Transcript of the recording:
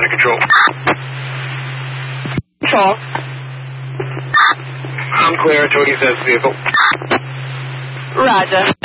under control. Control. I'm clear. 287 vehicle. Roger.